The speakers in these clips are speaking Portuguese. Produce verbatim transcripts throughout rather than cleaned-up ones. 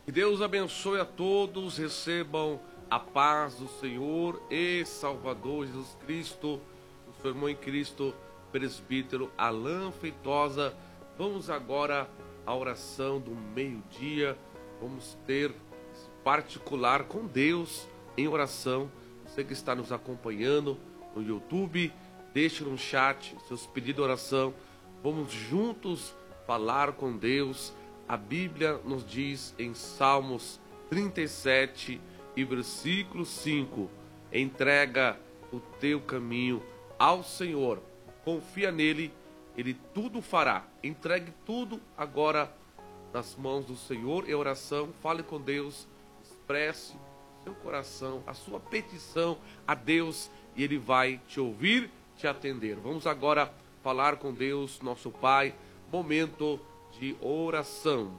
Que Deus abençoe a todos, recebam a paz do Senhor e Salvador Jesus Cristo, o seu irmão em Cristo, presbítero Alain Feitosa. Vamos agora à oração do meio-dia. Vamos ter esse particular com Deus em oração. Você que está nos acompanhando no YouTube, deixe no chat seus pedidos de oração. Vamos juntos falar com Deus. A Bíblia nos diz em Salmos trinta e sete e versículo cinco: entrega o teu caminho ao Senhor, confia nele, ele tudo fará. Entregue tudo agora nas mãos do Senhor em oração. Fale com Deus, expresse seu coração, a sua petição a Deus, e ele vai te ouvir, te atender. Vamos agora falar com Deus, nosso Pai. Momento de oração.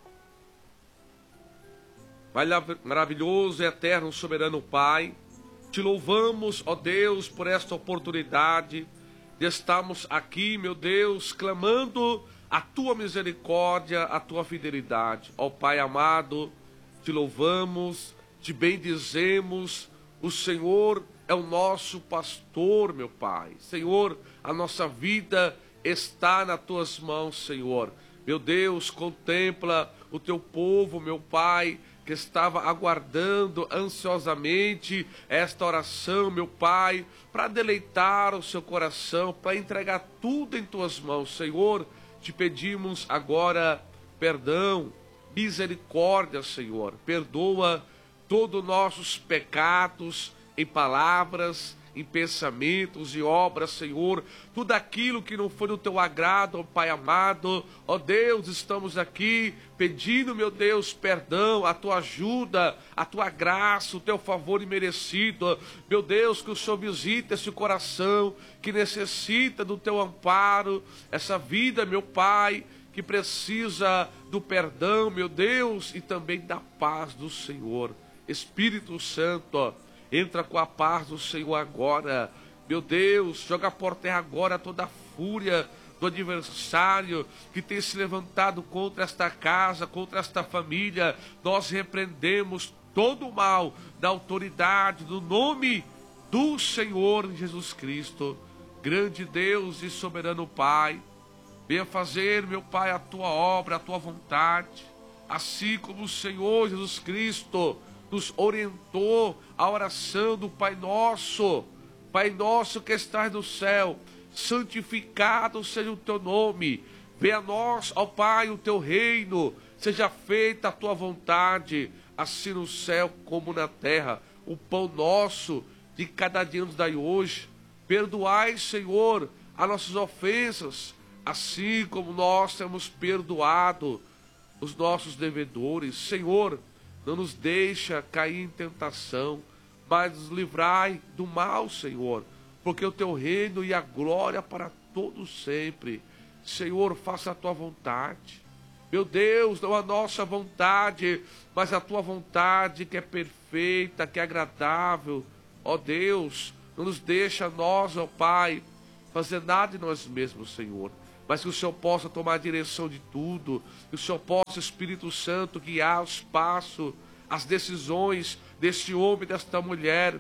Maravilhoso, eterno, soberano Pai, te louvamos, ó Deus, por esta oportunidade de estarmos aqui, meu Deus, clamando a tua misericórdia, a tua fidelidade. Ó Pai amado, te louvamos, te bendizemos. O Senhor é o nosso pastor, meu Pai. Senhor, a nossa vida está nas tuas mãos, Senhor. Meu Deus, contempla o teu povo, meu Pai, que estava aguardando ansiosamente esta oração, meu Pai, para deleitar o seu coração, para entregar tudo em tuas mãos, Senhor. Te pedimos agora perdão, misericórdia, Senhor. Perdoa todos os nossos pecados em palavras, em pensamentos e obras, Senhor. Tudo aquilo que não foi do teu agrado, ó Pai amado. Ó Deus, estamos aqui pedindo, meu Deus, perdão, a tua ajuda, a tua graça, o teu favor imerecido. Meu Deus, que o Senhor visite esse coração que necessita do teu amparo, essa vida, meu Pai, que precisa do perdão, meu Deus, e também da paz do Senhor. Espírito Santo, ó, entra com a paz do Senhor agora. Meu Deus, joga por terra agora toda a fúria do adversário que tem se levantado contra esta casa, contra esta família. Nós repreendemos todo o mal na autoridade do nome do Senhor Jesus Cristo. Grande Deus e soberano Pai, venha fazer, meu Pai, a tua obra, a tua vontade, assim como o Senhor Jesus Cristo nos orientou a oração do Pai Nosso. Pai Nosso que estás no céu, santificado seja o teu nome. Venha a nós, ó Pai, o teu reino. Seja feita a tua vontade, assim no céu como na terra. O pão nosso de cada dia nos dai hoje. Perdoai, Senhor, as nossas ofensas, assim como nós temos perdoado os nossos devedores. Senhor, não nos deixa cair em tentação, mas nos livrai do mal, Senhor, porque o teu reino e a glória para todos sempre. Senhor, faça a tua vontade. Meu Deus, não a nossa vontade, mas a tua vontade que é perfeita, que é agradável. Ó Deus, não nos deixa nós, ó Pai, fazer nada de nós mesmos, Senhor, mas que o Senhor possa tomar a direção de tudo, que o Senhor possa, Espírito Santo, guiar os passos, as decisões deste homem, desta mulher.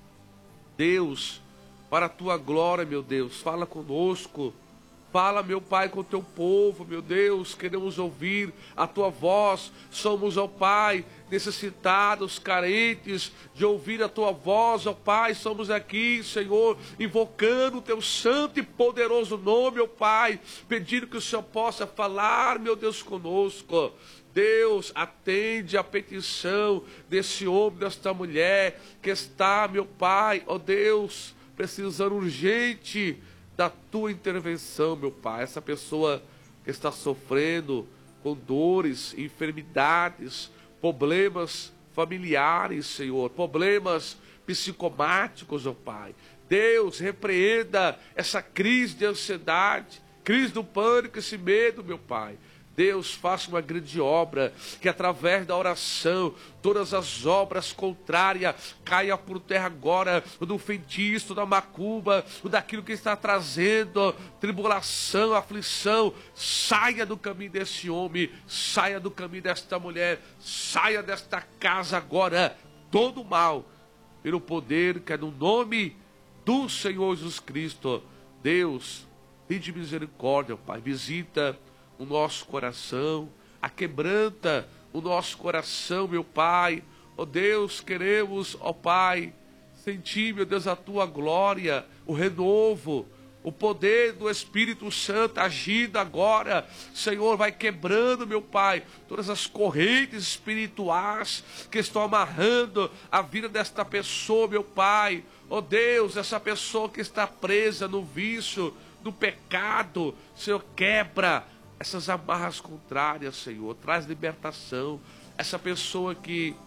Deus, para a tua glória, meu Deus, fala conosco. Fala, meu Pai, com o teu povo, meu Deus, queremos ouvir a tua voz. Somos, ó Pai, necessitados, carentes de ouvir a tua voz, ó Pai. Somos aqui, Senhor, invocando o teu santo e poderoso nome, ó Pai, pedindo que o Senhor possa falar, meu Deus, conosco. Deus, atende a petição desse homem, desta mulher que está, meu Pai, ó Deus, precisando urgente da tua intervenção, meu Pai. Essa pessoa que está sofrendo com dores, enfermidades, problemas familiares, Senhor, problemas psicomáticos, ó Pai. Deus, repreenda essa crise de ansiedade, crise do pânico, esse medo, meu Pai. Deus, faça uma grande obra, que através da oração, todas as obras contrárias caiam por terra agora, do feitiço, da macumba, daquilo que está trazendo tribulação, aflição. Saia do caminho desse homem, saia do caminho desta mulher, saia desta casa agora, todo mal, pelo poder que é no nome do Senhor Jesus Cristo. Deus, tem de misericórdia, Pai, visita o nosso coração, aquebranta o nosso coração, meu Pai. Ó Deus, queremos, ó Pai, sentir, meu Deus, a Tua glória, o renovo, o poder do Espírito Santo agindo agora. Senhor, vai quebrando, meu Pai, todas as correntes espirituais que estão amarrando a vida desta pessoa, meu Pai. Ó Deus, essa pessoa que está presa no vício, no pecado, Senhor, quebra essas amarras contrárias, Senhor, traz libertação. Essa pessoa que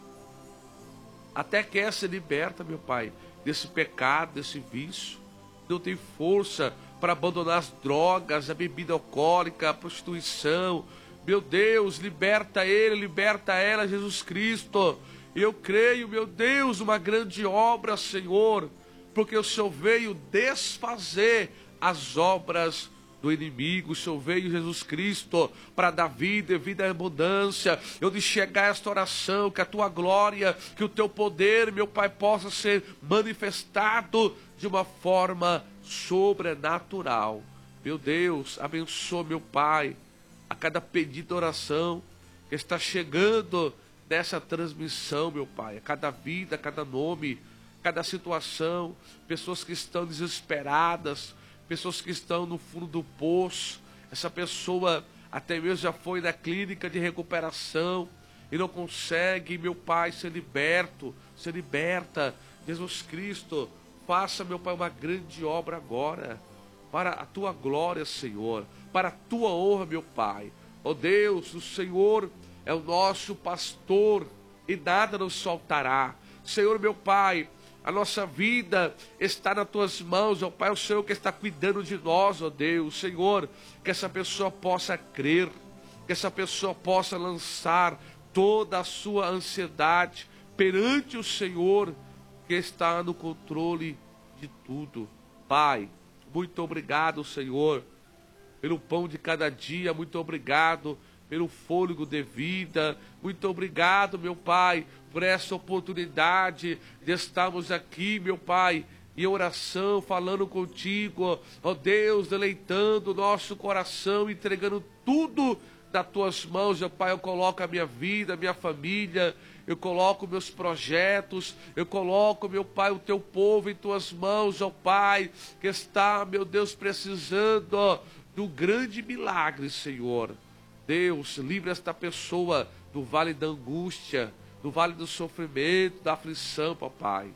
até quer ser liberta, meu Pai, desse pecado, desse vício, não tem força para abandonar as drogas, a bebida alcoólica, a prostituição. Meu Deus, liberta ele, liberta ela, Jesus Cristo. Eu creio, meu Deus, uma grande obra, Senhor, porque o Senhor veio desfazer as obras do inimigo. O Senhor veio, Jesus Cristo, para dar vida e vida em abundância. Eu de chegar esta oração, que a Tua glória, que o Teu poder, meu Pai, possa ser manifestado de uma forma sobrenatural. Meu Deus, abençoa, meu Pai, a cada pedido de oração que está chegando nessa transmissão, meu Pai, a cada vida, a cada nome, cada situação, pessoas que estão desesperadas, pessoas que estão no fundo do poço. Essa pessoa até mesmo já foi na clínica de recuperação e não consegue, meu Pai, ser liberto, ser liberta. Jesus Cristo, faça, meu Pai, uma grande obra agora, para a Tua glória, Senhor, para a Tua honra, meu Pai. Ó Deus, o Senhor é o nosso pastor e nada nos faltará. Senhor, meu Pai, a nossa vida está nas Tuas mãos, ó Pai, o Senhor que está cuidando de nós, ó Deus. Senhor, que essa pessoa possa crer, que essa pessoa possa lançar toda a sua ansiedade perante o Senhor, que está no controle de tudo. Pai, muito obrigado, Senhor, pelo pão de cada dia. Muito obrigado pelo fôlego de vida. Muito obrigado, meu Pai, por essa oportunidade de estarmos aqui, meu Pai, em oração, falando contigo, ó Deus, deleitando o nosso coração, entregando tudo nas Tuas mãos, meu Pai. Eu coloco a minha vida, a minha família, eu coloco meus projetos, eu coloco, meu Pai, o Teu povo em Tuas mãos, ó Pai, que está, meu Deus, precisando, ó, do grande milagre, Senhor. Deus, livre esta pessoa do vale da angústia, do vale do sofrimento, da aflição, papai.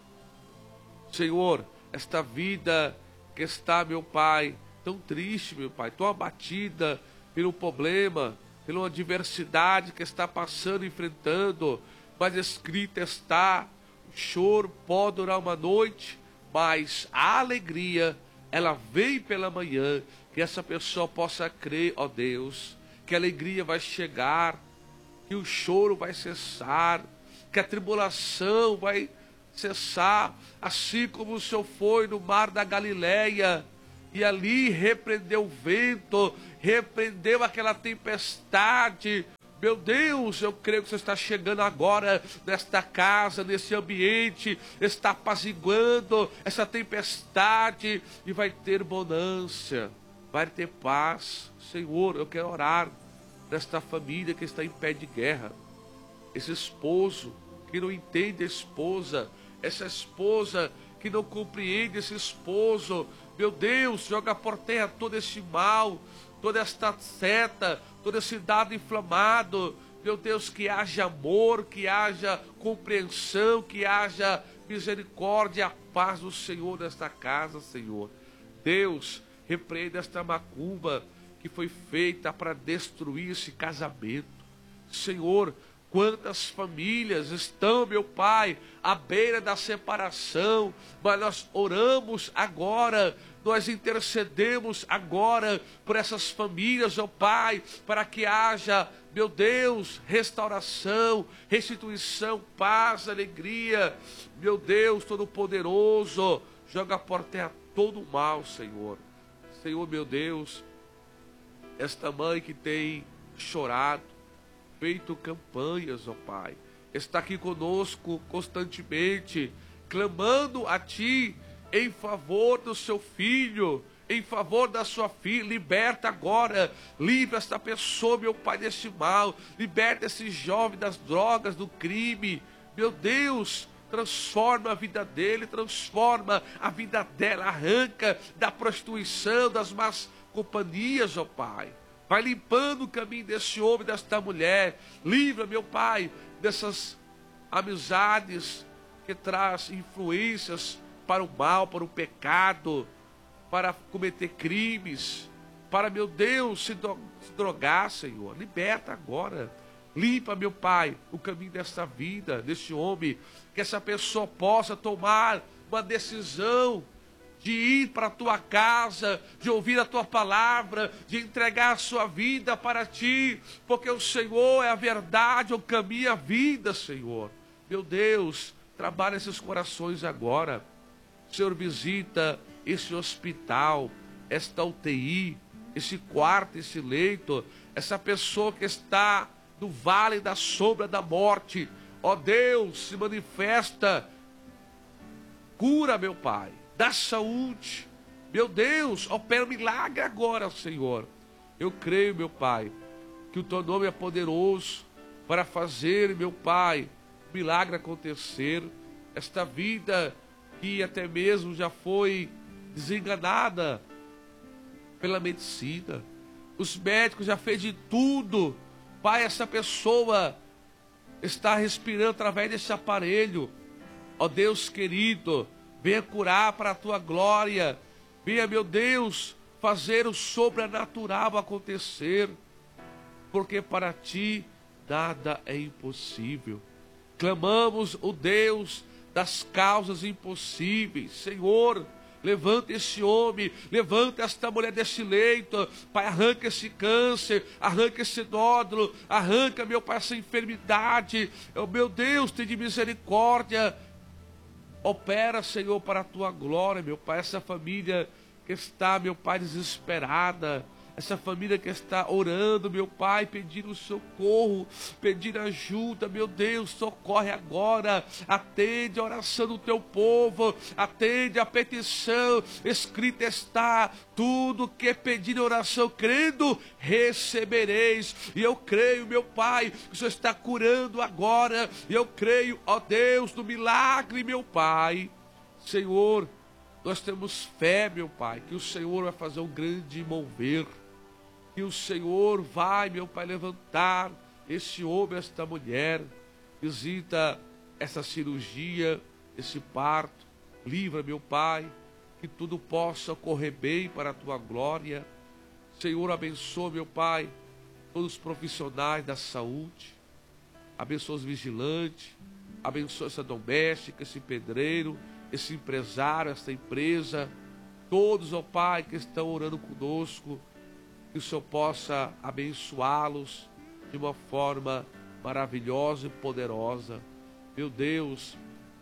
Senhor, esta vida que está, meu Pai, tão triste, meu Pai, tão abatida pelo problema, pela adversidade que está passando, enfrentando, mas escrita está, o choro pode durar uma noite, mas a alegria, ela vem pela manhã. Que essa pessoa possa crer, ó Deus, que a alegria vai chegar, que o choro vai cessar, que a tribulação vai cessar, assim como o Senhor foi no mar da Galileia, e ali repreendeu o vento, repreendeu aquela tempestade. Meu Deus, eu creio que você está chegando agora nesta casa, nesse ambiente, está apaziguando essa tempestade e vai ter bonança, vai ter paz. Senhor, eu quero orar nesta família que está em pé de guerra, esse esposo que não entende a esposa, essa esposa que não compreende esse esposo. Meu Deus, joga por terra todo esse mal, toda esta seta, todo esse dado inflamado. Meu Deus, que haja amor, que haja compreensão, que haja misericórdia e a paz do Senhor nesta casa, Senhor. Deus, repreenda esta macumba que foi feita para destruir esse casamento. Senhor, Quantas famílias estão, meu Pai, à beira da separação, mas nós oramos agora, nós intercedemos agora por essas famílias, ó Pai, para que haja, meu Deus, restauração, restituição, paz, alegria. Meu Deus Todo-Poderoso, joga por terra todo o mal, Senhor. Senhor, meu Deus, esta mãe que tem chorado, feito campanhas, ó Pai, está aqui conosco constantemente, clamando a Ti em favor do seu filho, em favor da sua filha. Liberta agora, livra esta pessoa, meu Pai, desse mal, liberta esse jovem das drogas, do crime, meu Deus, transforma a vida dele, transforma a vida dela, arranca da prostituição, das más companhias, ó Pai. Vai limpando o caminho desse homem, desta mulher. Livra, meu Pai, dessas amizades que traz influências para o mal, para o pecado, para cometer crimes, para, meu Deus, se drogar, Senhor. Liberta agora. Limpa, meu Pai, o caminho desta vida, desse homem, que essa pessoa possa tomar uma decisão de ir para a tua casa, de ouvir a tua palavra, de entregar a sua vida para ti, porque o Senhor é a verdade, o caminho, a vida, Senhor. Meu Deus, trabalha esses corações agora. Senhor, visita esse hospital, esta U T I, esse quarto, esse leito, essa pessoa que está no vale da sombra da morte. Ó Deus, se manifesta, cura, meu Pai, dá saúde, meu Deus, opera um milagre agora, Senhor. Eu creio, meu Pai, que o Teu nome é poderoso para fazer, meu Pai, um milagre acontecer. Esta vida que até mesmo já foi desenganada pela medicina, os médicos já fez de tudo, Pai, essa pessoa está respirando através desse aparelho. Ó Deus querido, venha curar para a Tua glória. Venha, meu Deus, fazer o sobrenatural acontecer. Porque para Ti nada é impossível. Clamamos o Deus das causas impossíveis. Senhor, levanta esse homem, levanta esta mulher desse leito. Pai, arranca esse câncer, arranca esse nódulo, arranca, meu Pai, essa enfermidade. Oh, meu Deus, tem de misericórdia. Opera, Senhor, para a Tua glória, meu Pai, essa família que está, meu Pai, desesperada, essa família que está orando, meu Pai, pedindo socorro, pedindo ajuda, meu Deus, socorre agora, atende a oração do Teu povo, atende a petição, escrita está, tudo que pedir em oração, crendo, recebereis. E eu creio, meu Pai, que o Senhor está curando agora, e eu creio, ó Deus, no milagre, meu Pai. Senhor, nós temos fé, meu Pai, que o Senhor vai fazer um grande mover, que o Senhor vai, meu Pai, levantar esse homem, esta mulher, visita essa cirurgia, esse parto, livra, meu Pai, que tudo possa correr bem para a Tua glória. Senhor, abençoa, meu Pai, todos os profissionais da saúde, abençoa os vigilantes, abençoa essa doméstica, esse pedreiro, esse empresário, essa empresa, todos, ó Pai, que estão orando conosco, que o Senhor possa abençoá-los de uma forma maravilhosa e poderosa. Meu Deus,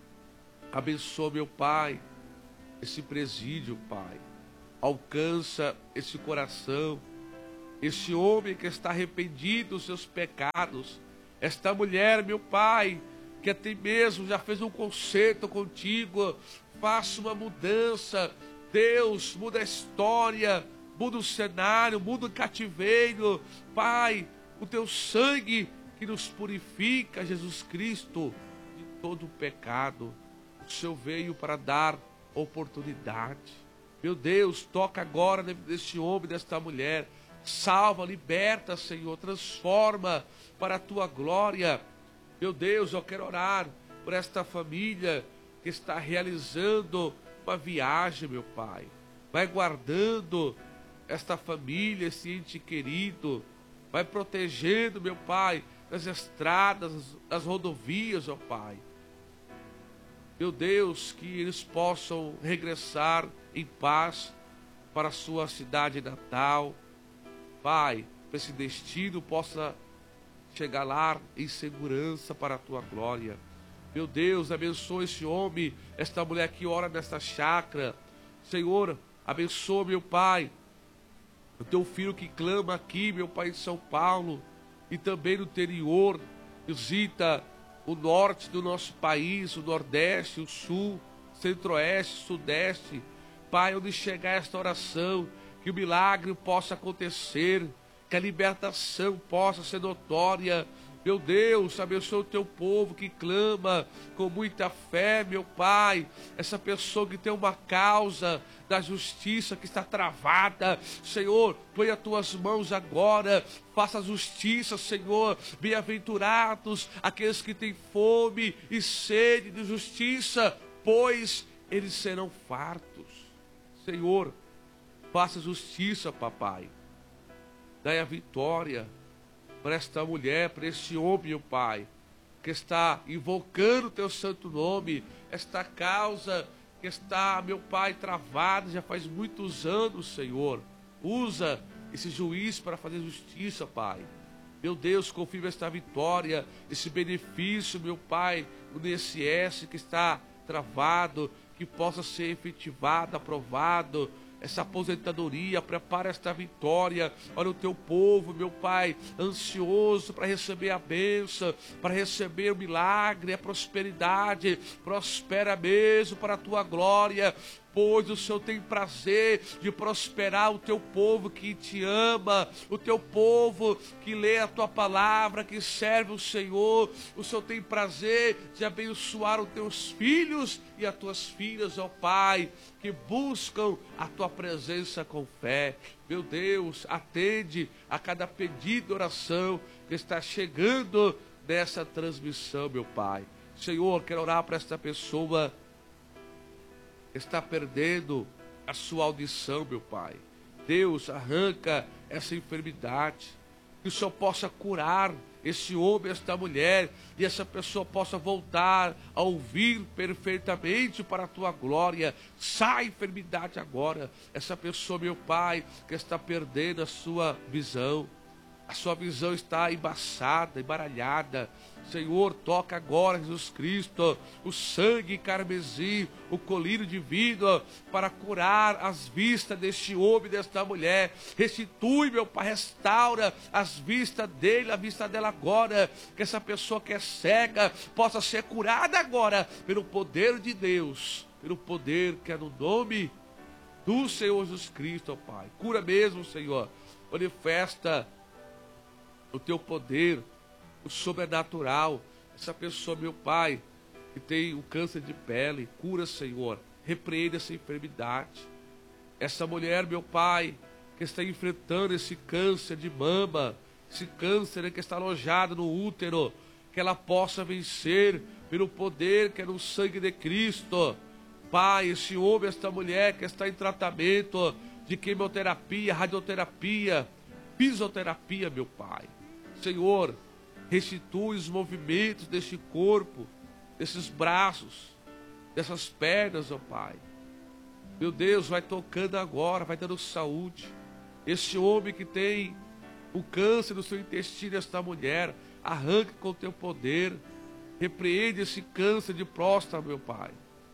abençoa, meu Pai, esse presídio, Pai. Alcança esse coração, esse homem que está arrependido dos seus pecados, esta mulher, meu Pai, que até mesmo já fez um concerto contigo, faça uma mudança. Deus, muda a história, muda o cenário, muda o cativeiro. Pai, o Teu sangue que nos purifica, Jesus Cristo, de todo o pecado. O Senhor veio para dar oportunidade. Meu Deus, toca agora nesse homem, desta mulher. Salva, liberta, Senhor, transforma para a Tua glória. Meu Deus, eu quero orar por esta família que está realizando uma viagem, meu Pai. Vai guardando esta família, esse ente querido. Vai protegendo, meu Pai, nas estradas, nas rodovias, ó Pai. Meu Deus, que eles possam regressar em paz para a sua cidade natal. Pai, para esse destino possa chegar lá em segurança para a tua glória. Meu Deus, abençoa esse homem, esta mulher que ora nesta chácara. Senhor, abençoa, meu Pai, o teu filho que clama aqui, meu Pai, em São Paulo e também no interior. Visita o norte do nosso país, o nordeste, o sul, centro-oeste, sudeste. Pai, onde chegar esta oração, que o milagre possa acontecer, que a libertação possa ser notória. Meu Deus, abençoa o teu povo que clama com muita fé, meu Pai. Essa pessoa que tem uma causa da justiça que está travada, Senhor, põe as tuas mãos agora, faça a justiça, Senhor. Bem-aventurados aqueles que têm fome e sede de justiça, pois eles serão fartos. Senhor, faça justiça, papai. Dai a vitória para esta mulher, para este homem, meu Pai, que está invocando o teu santo nome, esta causa que está, meu Pai, travada já faz muitos anos, Senhor. Usa esse juiz para fazer justiça, Pai. Meu Deus, confirma esta vitória, esse benefício, meu Pai, no I N S S que está travado, que possa ser efetivado, aprovado. Essa aposentadoria, prepara esta vitória. Olha o teu povo, meu Pai, ansioso para receber a bênção, para receber o milagre, a prosperidade. Prospera mesmo para a tua glória, pois o Senhor tem prazer de prosperar o teu povo que te ama, o teu povo que lê a tua palavra, que serve o Senhor. O Senhor tem prazer de abençoar os teus filhos e as tuas filhas, ó Pai, que buscam a tua presença com fé. Meu Deus, atende a cada pedido de oração que está chegando nessa transmissão, meu Pai. Senhor, quero orar para esta pessoa está perdendo a sua audição, meu Pai. Deus, arranca essa enfermidade, que o Senhor possa curar esse homem, esta mulher, e essa pessoa possa voltar a ouvir perfeitamente para a tua glória. Sai a enfermidade agora. Essa pessoa, meu Pai, que está perdendo a sua visão, a sua visão está embaçada, embaralhada. Senhor, toca agora, Jesus Cristo, o sangue carmesim, o colírio divino, para curar as vistas deste homem, desta mulher. Restitui, meu Pai, restaura as vistas dele, a vista dela agora. Que essa pessoa que é cega possa ser curada agora, pelo poder de Deus, pelo poder que é no nome do Senhor Jesus Cristo, ó Pai. Cura mesmo, Senhor. Manifesta o teu poder, o sobrenatural. Essa pessoa, meu Pai, que tem um câncer de pele, cura, Senhor. Repreende essa enfermidade. Essa mulher, meu Pai, que está enfrentando esse câncer de mama, esse câncer que está alojado no útero, que ela possa vencer pelo poder que é no sangue de Cristo. Pai, esse homem, esta mulher que está em tratamento de quimioterapia, radioterapia, fisioterapia, meu Pai. Senhor, restitui os movimentos deste corpo, desses braços, dessas pernas, ó Pai. Meu Deus, vai tocando agora, vai dando saúde. Esse homem que tem o câncer no seu intestino, esta mulher, arranca com o teu poder. Repreende esse câncer de próstata, meu Pai.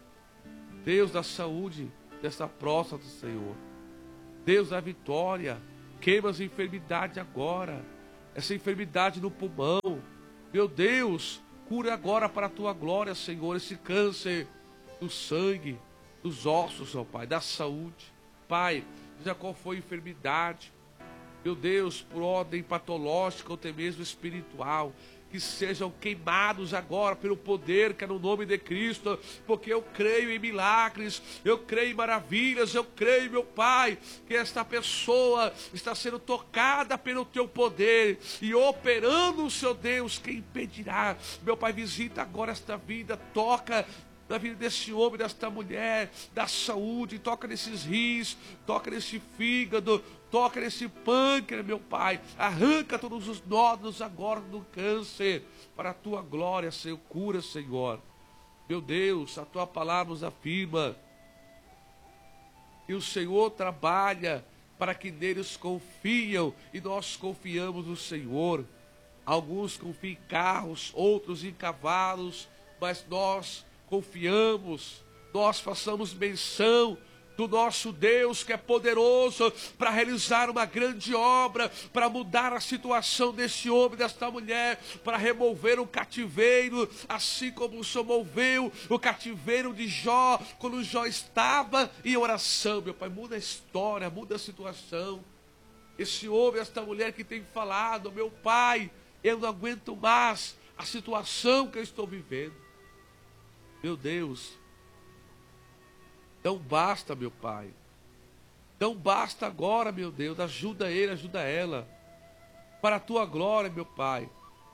Deus da saúde dessa próstata, Senhor. Deus da vitória. Queima as enfermidades agora. Essa enfermidade no pulmão. Meu Deus, cura agora para a tua glória, Senhor, esse câncer do sangue, dos ossos, ó Pai, da saúde. Pai, seja qual for a enfermidade, meu Deus, por ordem patológica ou até mesmo espiritual, que sejam queimados agora pelo poder que é no nome de Cristo, porque eu creio em milagres, eu creio em maravilhas, eu creio, meu Pai, que esta pessoa está sendo tocada pelo teu poder e operando, Seu Deus, quem impedirá? Meu Pai, visita agora esta vida, toca na vida desse homem, desta mulher, da saúde, toca nesses rins, toca nesse fígado, toca nesse pâncreas, meu Pai, arranca todos os nódulos agora do câncer, para a tua glória, Senhor, cura, Senhor. Meu Deus, a tua palavra nos afirma que o Senhor trabalha para que neles confiam, e nós confiamos no Senhor. Alguns confiam em carros, outros em cavalos, mas nós confiamos, nós façamos menção do nosso Deus que é poderoso para realizar uma grande obra, para mudar a situação desse homem, desta mulher, para remover o cativeiro, assim como o Senhor moveu o cativeiro de Jó, quando Jó estava em oração. Meu Pai, muda a história, muda a situação. Esse homem, esta mulher que tem falado, meu Pai, eu não aguento mais a situação que eu estou vivendo. Meu Deus, não basta, meu Pai. Não basta agora, meu Deus. Ajuda ele, ajuda ela. Para a tua glória, meu Pai.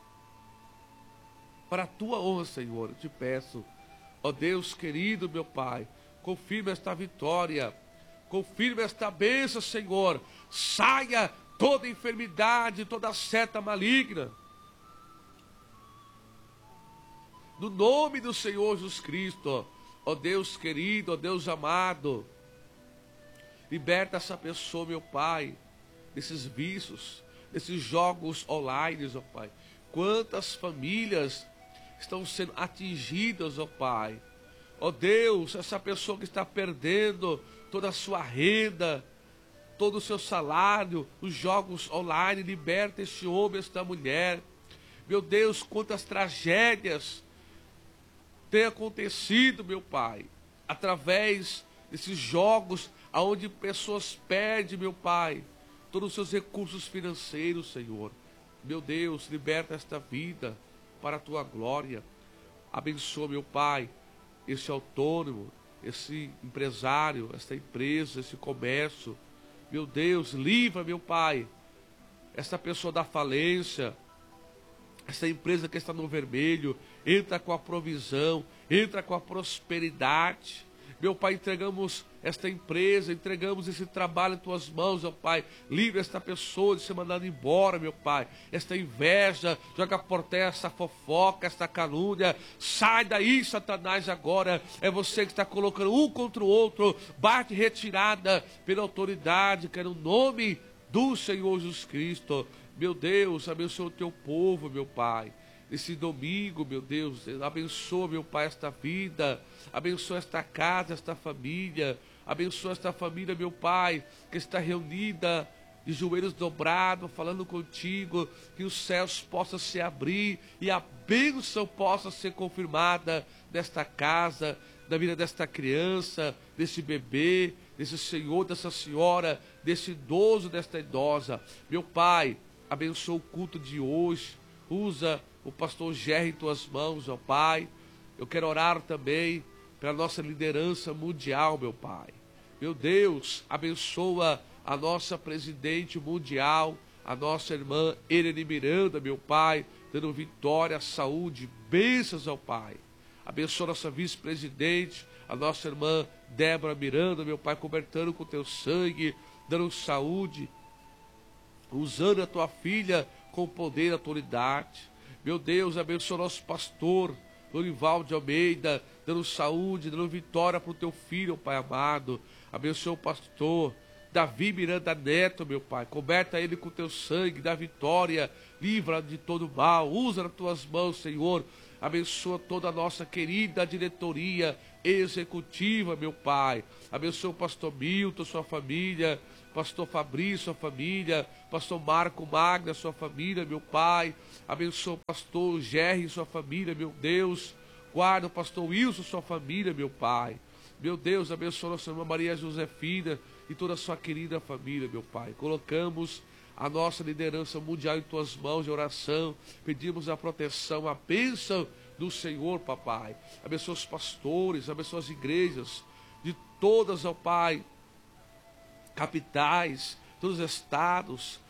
Para a tua honra, Senhor, eu te peço. Ó Deus querido, meu Pai, confirma esta vitória. Confirma esta bênção, Senhor. Saia toda enfermidade, toda seta maligna. No nome do Senhor Jesus Cristo. Ó Deus querido, ó Deus amado, liberta essa pessoa, meu Pai, desses vícios, desses jogos online, ó Pai. Quantas famílias estão sendo atingidas, ó Pai. Ó Deus, essa pessoa que está perdendo toda a sua renda, todo o seu salário, os jogos online, liberta este homem, esta mulher. Meu Deus, quantas tragédias tem acontecido, meu Pai, através desses jogos, aonde pessoas perdem, meu Pai, todos os seus recursos financeiros, Senhor. Meu Deus, liberta esta vida para a tua glória. Abençoa, meu Pai, esse autônomo, esse empresário, esta empresa, esse comércio. Meu Deus, livra, meu Pai, esta pessoa da falência, essa empresa que está no vermelho. Entra com a provisão, entra com a prosperidade. Meu Pai, entregamos esta empresa, entregamos esse trabalho em tuas mãos, ó Pai. Livre esta pessoa de ser mandada embora, meu Pai. Esta inveja, joga por terra essa fofoca, esta calúnia. Sai daí, Satanás, agora. É você que está colocando um contra o outro. Bate retirada pela autoridade, que é no nome do Senhor Jesus Cristo. Meu Deus, abençoa o teu povo, meu Pai. Nesse domingo, meu Deus, abençoa, meu Pai, esta vida, abençoa esta casa, esta família, abençoa esta família, meu Pai, que está reunida de joelhos dobrados, falando contigo, que os céus possam se abrir e a bênção possa ser confirmada nesta casa, na vida desta criança, desse bebê, desse senhor, dessa senhora, desse idoso, desta idosa. Meu Pai, abençoa o culto de hoje, usa o pastor Gerry em tuas mãos, ó Pai. Eu quero orar também pela nossa liderança mundial, meu Pai. Meu Deus, abençoa a nossa presidente mundial, a nossa irmã Irene Miranda, meu Pai, dando vitória, saúde, bênçãos ao Pai. Abençoa a nossa vice-presidente, a nossa irmã Débora Miranda, meu Pai, cobertando com teu sangue, dando saúde, usando a tua filha com poder e autoridade. Meu Deus, abençoa o nosso pastor, Lorival de Almeida, dando saúde, dando vitória para o teu filho, Pai amado. Abençoa o pastor Davi Miranda Neto, meu Pai. Coberta ele com o teu sangue, dá vitória, livra de todo mal. Usa nas tuas mãos, Senhor. Abençoa toda a nossa querida diretoria executiva, meu Pai. Abençoa o pastor Milton, sua família, pastor Fabrício, sua família, pastor Marco Magna, sua família, meu Pai. Abençoa o pastor Gerry, sua família, meu Deus. Guarda o pastor Wilson, sua família, meu Pai. Meu Deus, abençoa a nossa irmã Maria Josefina e toda a sua querida família, meu Pai. Colocamos a nossa liderança mundial em tuas mãos de oração. Pedimos a proteção, a bênção do Senhor, papai. Abençoa os pastores, abençoa as igrejas de todas, ó Pai, capitais, todos os estados,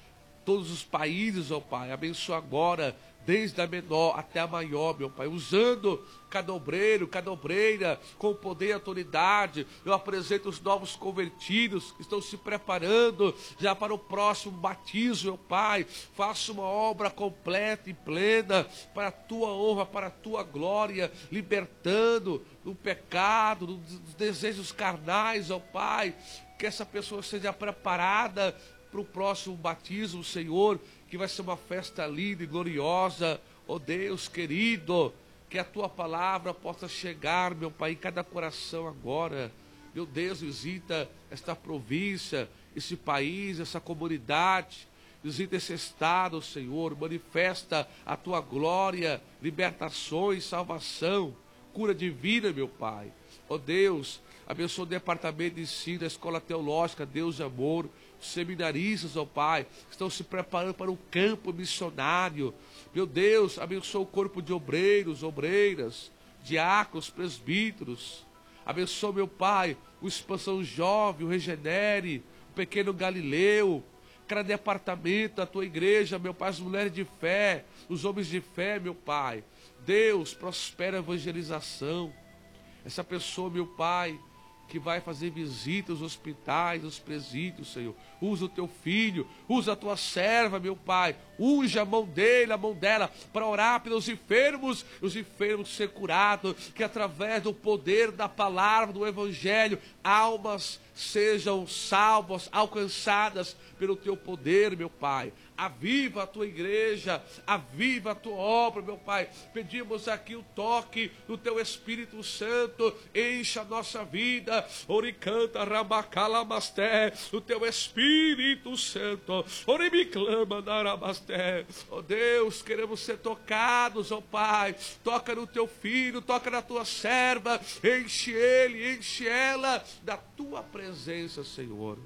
todos os países, ó Pai. Abençoa agora, desde a menor até a maior, meu Pai, usando cada obreiro, cada obreira, com poder e autoridade. Eu apresento os novos convertidos que estão se preparando já para o próximo batismo, meu Pai. Faça uma obra completa e plena para a tua honra, para a tua glória, libertando do pecado, dos desejos carnais, ó Pai. Que essa pessoa seja preparada para o próximo batismo, Senhor, que vai ser uma festa linda e gloriosa. Ó Deus querido, que a tua palavra possa chegar, meu Pai, em cada coração agora. Meu Deus, visita esta província, esse país, essa comunidade, visita esse estado, Senhor, manifesta a tua glória, libertações, salvação, cura divina, meu Pai. Ó Deus, abençoa o departamento de ensino, a escola teológica, Deus de amor, os seminaristas, ó Pai, estão se preparando para um campo missionário. Meu Deus, abençoa o corpo de obreiros, obreiras, diáconos, presbíteros. Abençoa, meu Pai, o Expansão Jovem, o Regenere, o Pequeno Galileu, cada departamento da tua igreja, meu Pai, as mulheres de fé, os homens de fé, meu Pai. Deus, prospera a evangelização. Essa pessoa, meu Pai, que vai fazer visitas aos hospitais, aos presídios, Senhor. Usa o teu filho, usa a tua serva, meu Pai. Unja a mão dele, a mão dela, para orar pelos enfermos, os enfermos ser curados, que através do poder da palavra, do evangelho, almas sejam salvas, alcançadas pelo teu poder, meu Pai. Aviva a tua igreja, aviva a tua obra, meu Pai. Pedimos aqui o toque do teu Espírito Santo, encha a nossa vida. Oricanta Rabacalamasté, o teu Espírito Santo. Oribiclama Narabasté. Oh Deus, queremos ser tocados, ó Pai. Toca no teu filho, toca na tua serva. Enche ele, enche ela da tua presença, Senhor.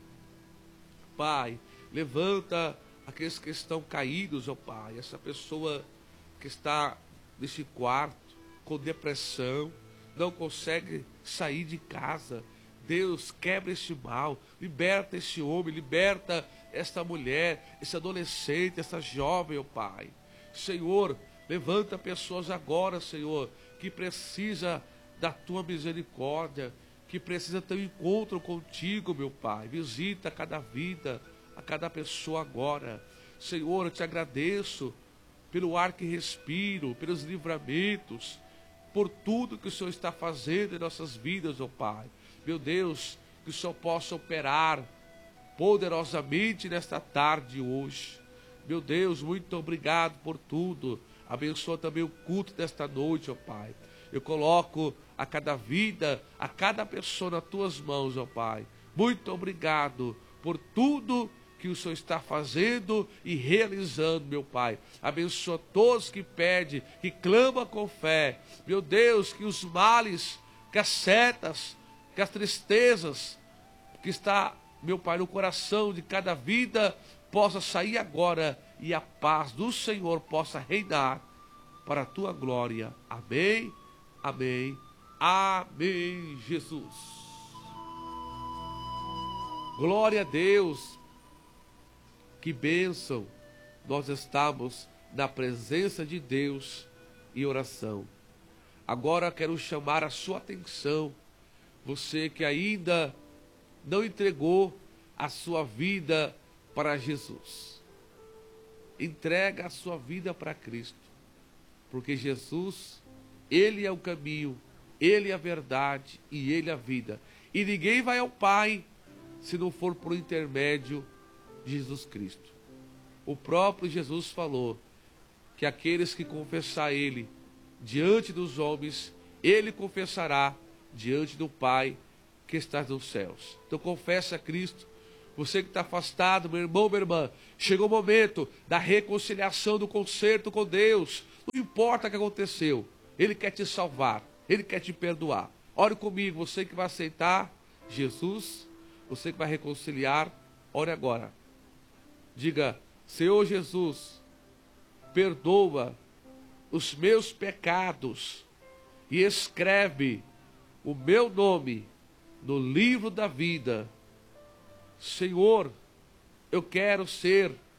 Pai, levanta aqueles que estão caídos, ó Pai, essa pessoa que está nesse quarto com depressão, não consegue sair de casa. Deus, quebra esse mal, liberta esse homem, liberta esta mulher, esse adolescente, essa jovem, ó Pai. Senhor, levanta pessoas agora, Senhor, que precisa da tua misericórdia, que precisa ter um encontro contigo, meu Pai. Visita cada vida, a cada pessoa agora. Senhor, eu te agradeço pelo ar que respiro, pelos livramentos, por tudo que o Senhor está fazendo em nossas vidas, ó Pai. Meu Deus, que o Senhor possa operar poderosamente nesta tarde hoje. Meu Deus, muito obrigado por tudo. Abençoa também o culto desta noite, ó Pai. Eu coloco a cada vida, a cada pessoa nas tuas mãos, ó Pai. Muito obrigado por tudo que o Senhor está fazendo e realizando, meu Pai. Abençoa todos que pedem, que clamam com fé. Meu Deus, que os males, que as setas, que as tristezas que está, meu Pai, no coração de cada vida, possa sair agora e a paz do Senhor possa reinar para a tua glória. Amém, amém, amém, Jesus. Glória a Deus. Que bênção nós estamos na presença de Deus em oração. Agora quero chamar a sua atenção, você que ainda não entregou a sua vida para Jesus. Entrega a sua vida para Cristo, porque Jesus, Ele é o caminho, Ele é a verdade e Ele é a vida. E ninguém vai ao Pai se não for por intermédio de Jesus Cristo. O próprio Jesus falou que aqueles que confessar Ele diante dos homens, Ele confessará diante do Pai que está nos céus. Então confessa a Cristo. Você que está afastado, meu irmão, minha irmã, chegou o momento da reconciliação, do conserto com Deus. Não importa o que aconteceu, Ele quer te salvar, Ele quer te perdoar. Ore comigo, você que vai aceitar Jesus, você que vai reconciliar, ore agora. Diga: Senhor Jesus, perdoa os meus pecados e escreve o meu nome no livro da vida. Senhor, eu quero ser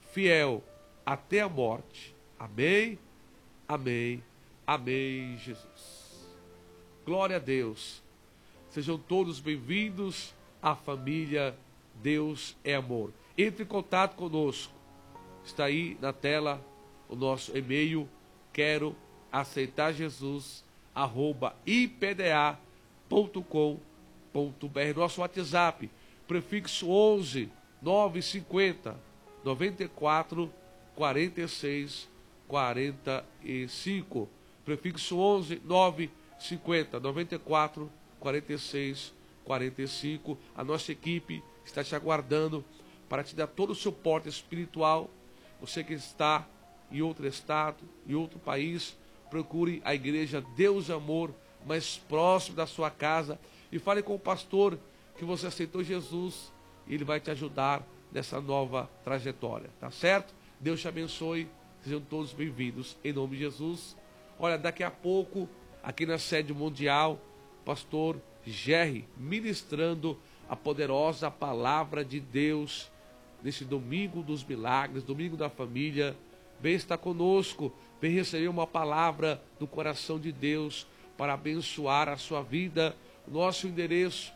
fiel até a morte. Amém, amém, amém, Jesus. Glória a Deus. Sejam todos bem-vindos à família Deus é Amor. Entre em contato conosco. Está aí na tela o nosso e-mail, quero aceitar Jesus, arroba i p d a ponto com ponto b r. Nosso WhatsApp, prefixo onze, nove cinquenta, noventa e quatro, quarenta e seis, quarenta e cinco. Prefixo onze, nove cinquenta, noventa e quatro, quarenta e seis, quarenta e cinco. A nossa equipe está te aguardando para te dar todo o suporte espiritual. Você que está em outro estado, em outro país, procure a igreja Deus Amor mais próximo da sua casa e fale com o pastor que você aceitou Jesus e ele vai te ajudar nessa nova trajetória, tá certo? Deus te abençoe, sejam todos bem-vindos em nome de Jesus. Olha, daqui a pouco, aqui na sede mundial, pastor Jerry ministrando a poderosa palavra de Deus nesse domingo dos milagres, domingo da família. Vem estar conosco, vem receber uma palavra do coração de Deus para abençoar a sua vida. Nosso endereço,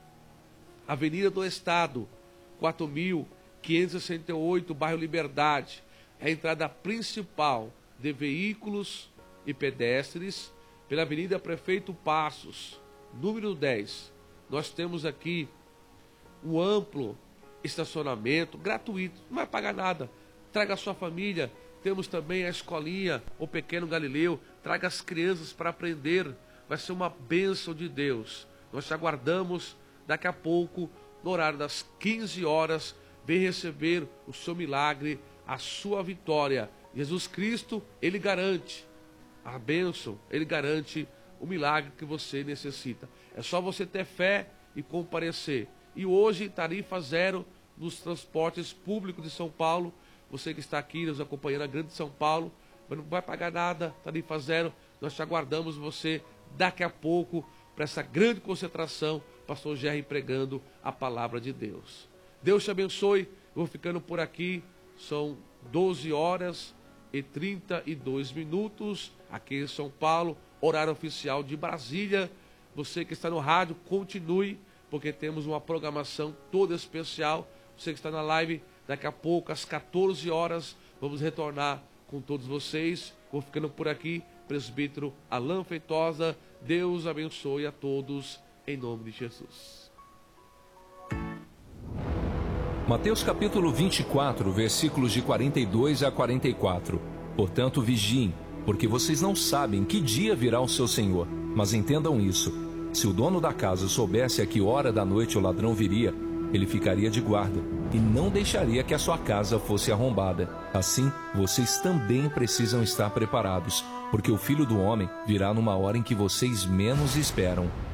Avenida do Estado, quatro mil quinhentos e sessenta e oito, bairro Liberdade. É a entrada principal de veículos e pedestres pela Avenida Prefeito Passos, número dez. Nós temos aqui um amplo estacionamento gratuito, não vai pagar nada. Traga a sua família. Temos também a escolinha, o Pequeno Galileu. Traga as crianças para aprender. Vai ser uma bênção de Deus. Nós te aguardamos daqui a pouco, no horário das quinze horas. Vem receber o seu milagre, a sua vitória. Jesus Cristo, Ele garante a bênção, Ele garante o milagre que você necessita. É só você ter fé e comparecer. E hoje, tarifa zero nos transportes públicos de São Paulo. Você que está aqui nos acompanhando, a Grande São Paulo, mas não vai pagar nada, tarifa zero. Nós te aguardamos você daqui a pouco para essa grande concentração, pastor Jerry pregando a palavra de Deus. Deus te abençoe. Eu vou ficando por aqui. São doze horas e trinta e dois minutos aqui em São Paulo, horário oficial de Brasília. Você que está no rádio, continue, porque temos uma programação toda especial. Você que está na live, daqui a pouco, às quatorze horas, vamos retornar com todos vocês. Vou ficando por aqui, presbítero Alain Feitosa. Deus abençoe a todos, em nome de Jesus. Mateus capítulo vinte e quatro, versículos de quarenta e dois a quarenta e quatro. Portanto, vigiem, porque vocês não sabem que dia virá o seu Senhor. Mas entendam isso: se o dono da casa soubesse a que hora da noite o ladrão viria, ele ficaria de guarda e não deixaria que a sua casa fosse arrombada. Assim, vocês também precisam estar preparados, porque o Filho do Homem virá numa hora em que vocês menos esperam.